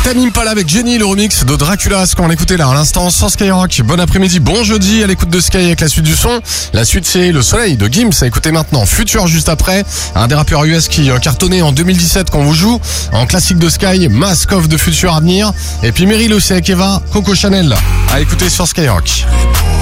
Tame Impala avec Jenny, le remix de Dracula, ce qu'on va écouter là à l'instant sur Skyrock. Bon après-midi, bon jeudi à l'écoute de Sky avec la suite du son. La suite c'est Le Soleil de Gims à écouter maintenant. Futur juste après, un des rappeurs US qui cartonnait en 2017 qu'on vous joue. En classique de Sky, Mask of de Future à venir. Et puis Meryl aussi avec Eva, Coco Chanel à écouter sur Skyrock.